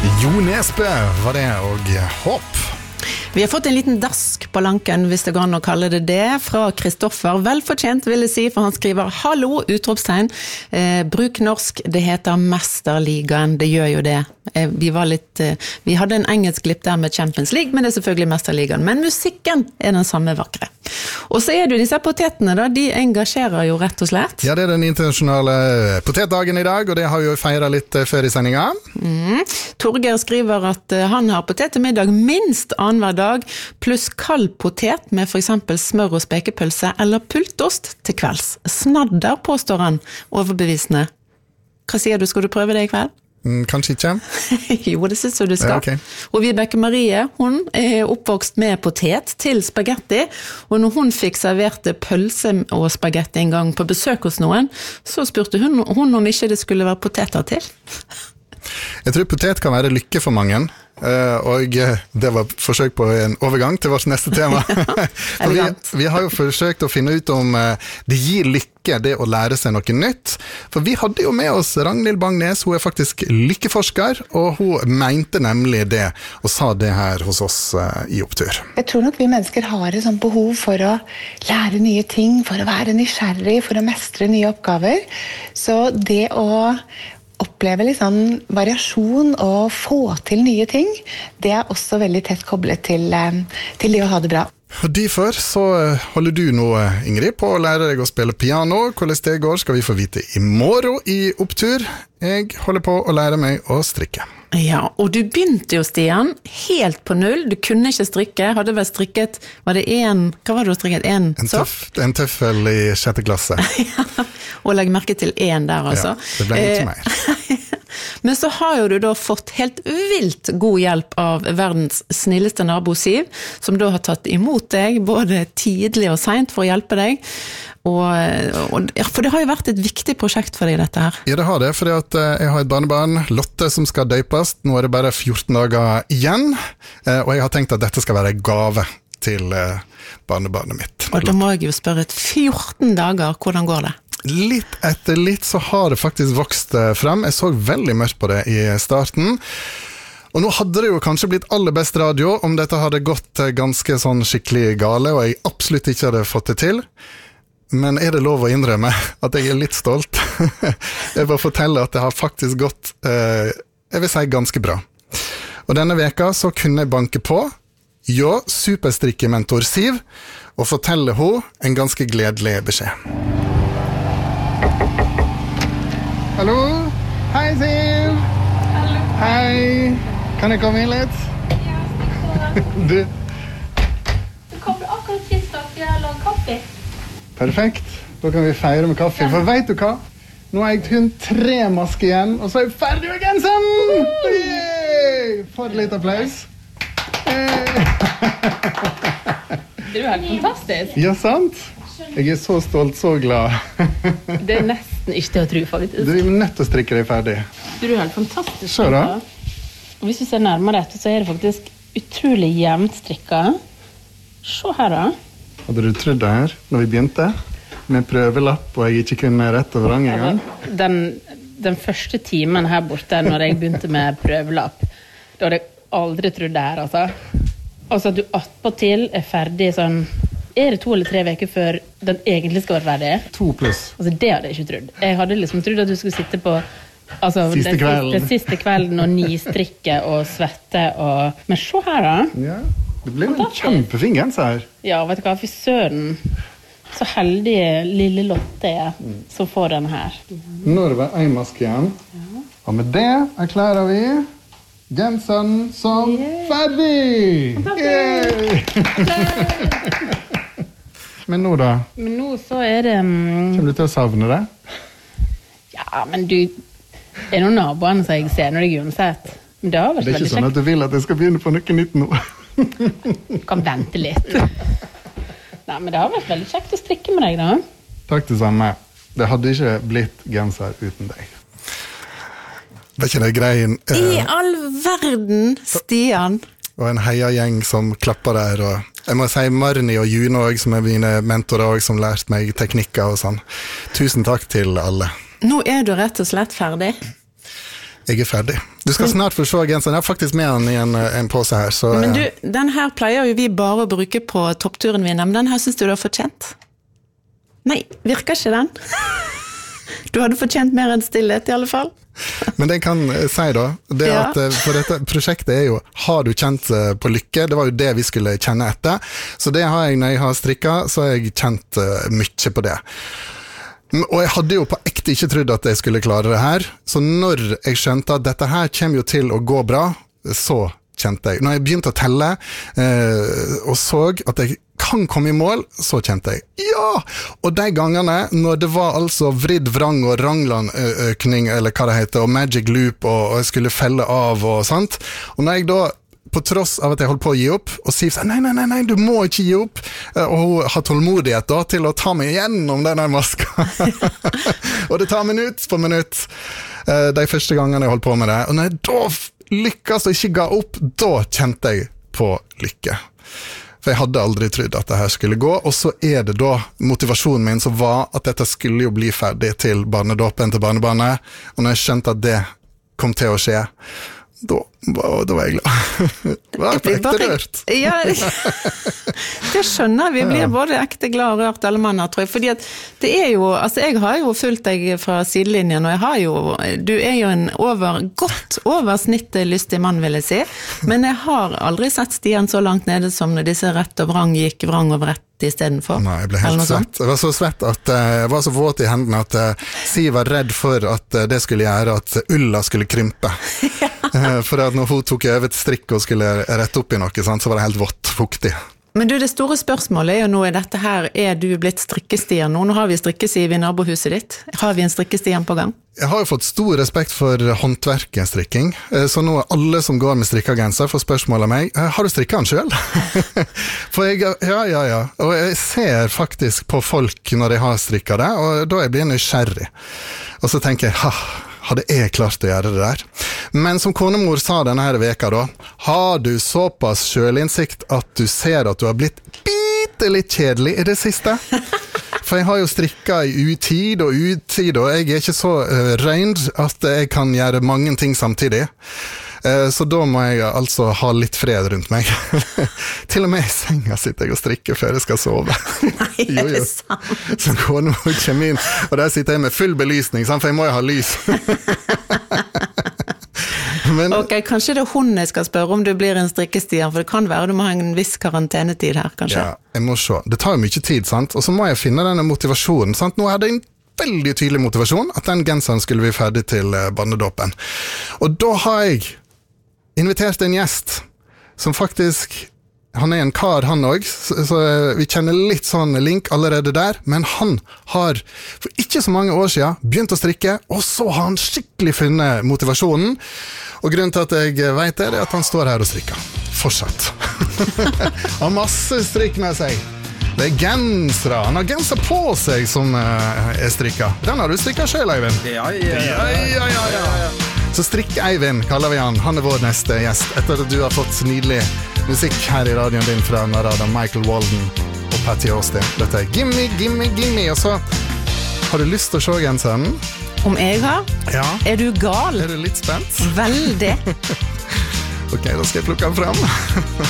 Jo Nesbø var det, og hopp. Vi har fått en liten dask på lanken, hvis det går an å kalle det det, fra Kristoffer. Velfortjent, vil jeg si, for han skriver «Hallo, utropstegn. Bruk norsk, det heter Mesterligaen». Det gjør jo det. Vi hadde en engelsk glipp der med Champions League, men det er selvfølgelig Mesterligaen. Men musikken er den samme vakre. Og så er det jo disse potetene da, de engasjerer jo rett og slett. Ja, det er den internasjonale potetdagen i dag, og det har vi jo feiret litt før i sendingen. Torger skriver at han har potet til middag minst annenhver dag, pluss kald potet med for eksempel smør og spekepølse eller pultost til kvelds. Snadder, påstår han, overbevisende. Hva sier du, skal du prøve det i kveld? Kanskje ikke? Jo, det synes jeg du skal. Ja, okay. Og Vibeke Marie, hun er oppvokst med potet til spagetti, og når hun fikk servert pølse og spagetti en gang på besøk hos noen, så spurte hun om ikke det skulle være poteter til. Jeg tror potet kan være lykke for mange, og det var forsøk på en overgang til vårt neste tema. vi har jo forsøkt å finne ut om det gir lykke det å lære seg noe nytt, for vi hadde jo med oss Ragnhild Bangnes, hun er faktisk lykkeforsker, og hun mente nemlig det, og sa det her hos oss i Opptur. Jeg tror nok vi mennesker har et sånt behov for å lære nye ting, for å være nysgjerrig, for å mestre nye oppgaver, så det å oppleve litt sånn variasjon og få til nye ting, det er også veldig tett koblet til det å ha det bra. Og derfor så holder du nå, Ingrid, på å lære deg å spille piano. Hvordan det går skal vi få vite i morgen i Opptur. Jeg holder på å lære meg å strikke. Ja, og du begynte jo, Stian, helt på null. Du kunne ikke strikke. Hadde vel strikket, hva var det du strikket? En tøffel i 6. klasse. Ja, og legg merke til en der, altså. Ja, det ble ikke mer. Men så har jo du da fått helt vilt god hjelp av verdens snilleste nabo Siv, som da har tatt imot deg, både tidlig og sent for å hjelpe deg. For det har jo vært et viktig prosjekt for deg, dette her. Ja, det har det, fordi at jeg har et barnebarn, Lotte, som skal døpes. Nå er det bare 14 dager igjen, og jeg har tenkt at dette skal være en gave til barnebarnet mitt. Og da må jeg jo spørre, 14 dager, hvordan går det? Litt etter litt så har det faktisk vokst frem. Jeg så veldig mørkt på det i starten. Og nå hadde det jo kanskje blitt aller best radio om dette hadde gått ganske sånn skikkelig gale, og jeg absolutt ikke hadde fått det til. Men er det lov å innrømme at jeg er litt stolt? Jeg vil fortelle at det har faktisk gått, jeg vil si, ganske bra. Og denne veka så kunne jeg banke på superstrikkementor Siv, og fortelle henne en ganske gledelig beskjed. Hallo? Hei, Siv! Hallo. Hei! Kan jeg komme inn litt? Ja, Du? Du kommer akkurat sist at jeg har laget kaffe. Perfekt. Da kan vi feire med kaffe. Ja. For vet du hva? Nå har jeg kun 3 masker igjen, og så er jeg ferdig med genseren! Yay! For litt applaus. Det er jo helt fantastisk. Ja, sant? Jeg er så stolt, så glad. Det er nesten ikke til å tro, faktisk. Du er nødt til å strikke deg ferdig. Du er jo helt fantastisk. Så da? Og hvis du ser nærmere etter, så er det faktisk utrolig jevnt strikket. Se her da. Hadde du trodd det her, når vi begynte? Med prøvelapp, og jeg ikke kunne rett og vrang en gang? Den første timen her borte, når jeg begynte med prøvelapp, da hadde jeg aldri trodd det her, altså. Altså at du attpåtil er ferdig sånn... Er det 2 eller 3 veker før den egentlig skal være ferdig? 2 pluss. Altså, det hadde jeg ikke trodd. Jeg hadde liksom trodd at du skulle sitte på den siste kvelden og nistrikke og svette og... Men se her da. Ja, det ble en kjempefin genser her. Ja, vet du hva, fy søren. Så heldige lille Lotte er som får den her. Nå er det bare 1 maske igjen. Ja. Og med det erklærer vi genseren som ferdig! Men nå da? Men nå så er det... Kommer du til å savne det? Ja, men du... Er noen naboene som jeg ser når jeg er uansett? Men det har vært veldig kjekt. Det er ikke sånn at du vil at jeg skal begynne på noe nytt nå. Du kan vente litt. Nei, men det har vært veldig kjekt å strikke med deg da. Takk det samme. Det hadde ikke blitt genser uten deg. Det er ikke det greien. I all verden, Stian! Og en heiagjeng som klapper der, og jeg må si Marni og Juno også, som er mine mentorer også, som lærte meg teknikker og sånn. Tusen takk til alle. Nå er du rett og slett ferdig. Jeg ferdig. Du skal snart få se genseren. Jeg har faktisk med den i en pose her. Så, men du, den her pleier jo vi bare å bruke på toppturen vi men den her synes du har fortjent? Nei, virker ikke den? Du hadde fortjent mer enn stillhet i alle fall. Men det jeg kan si da, det at for dette prosjektet jo, har du kjent på lykke? Det var jo det vi skulle kjenne etter. Så det har jeg, når jeg har strikket, så har jeg kjent mye på det. Og jeg hadde jo på ekte ikke trodd at jeg skulle klare det her, så når jeg skjønte at dette her kommer jo til å gå bra, så kjente jeg. Når jeg begynte å telle, og så at jeg kan komme i mål, så kjente jeg, ja! Og de gangene, når det var altså vridd vrang og ranglandøkning, eller hva det heter, og magic loop, og jeg skulle felle av og sånt, og når jeg da på tross av at jeg holdt på å gi opp, og Siv sa, nei, du må ikke gi opp, og hun har tålmodighet da, til å ta meg gjennom denne maska. Og det tar minutt på minutt, de første gangene jeg holdt på med det, og når jeg da lykkes og ikke ga opp, da kjente jeg på lykke. For jeg hadde aldri trodd at det her skulle gå, og så det da motivasjonen min som var at dette skulle jo bli ferdig til barnedåpen til barnebarnet, og når jeg skjønte at det kom til å skje, da var jeg glad. Det var ekte rørt. Ja, det skjønner vi. Blir både ekte glad og rørt alle manner, tror jeg. Fordi at det jo, altså jeg har jo fulgt deg fra sidelinjen, og jeg har jo, du jo en godt over snittet lystig mann, vil jeg si. Men jeg har aldri sett Stian så langt nede som når disse rett og vrang gikk vrang over rett i stedet for. Nei, jeg ble helt svett. Jeg var så svett at jeg var så våt i hendene at Siv var redd for at det skulle gjøre at ulla skulle krympe. For at når hun tok over et strikk og skulle rette opp i noe, så var det helt vått, fuktig. Men du, det store spørsmålet jo nå dette her, du blitt strikkestian nå? Nå har vi strikkesiv i nabohuset ditt. Har vi en strikkestian på gang? Jeg har jo fått stor respekt for håndverkenstrikking, så nå alle som går med strikkagenser får spørsmål av meg, har du strikket den selv? For jeg, ja, og jeg ser faktisk på folk når de har strikket det, og da blir jeg nysgjerrig. Og så tenker jeg, hadde jeg klart å gjøre det der? Men som konemor sa denne her veka da, har du såpass selvinnsikt at du ser at du har blitt bitte litt kjedelig i det siste? For jeg har jo strikket i utid, og jeg ikke så røynd at jeg kan gjøre mange ting samtidig. Så da må jeg altså ha litt fred rundt meg. Til og med i senga sitter jeg og strikker før jeg skal sove. Nei, det sant? Så konemor kommer inn, og der sitter jeg med full belysning, for jeg må jo ha lys. Men, ok, kanskje det hun jeg skal spørre om du blir en strikkestian, for det kan være du må ha en viss karantenetid her, kanskje? Ja, jeg må se. Det tar jo mye tid, sant? Og så må jeg finne denne motivasjonen, sant? Nå det en veldig tydelig motivasjon, at den genseren skulle bli ferdig til barnedåpen. Og da har jeg invitert en gjest, som faktisk, han en kar han også, så vi kjenner litt sånn link allerede der, men han har for ikke så mange år siden begynt å strikke, og så har han skikkelig funnet motivasjonen, og grunnen til at jeg vet det at han står her og strikker. Fortsatt. Han har masse strikk med seg. Det gensere. Han har genser på seg som strikket. Den har du strikket selv, Eivind. Ja. Så Strikk-Eivind kaller vi han. Han vår neste gjest, etter at du har fått nydelig musikk her i radioen din fra Narada, Michael Walden og Patty Austin. Dette Gimme, Gimme, Gimme. Og så har du lyst til å se genseren? Om jeg har? Ja. Du gal? Du litt spent? Veldig. Ok, da skal jeg plukke den frem.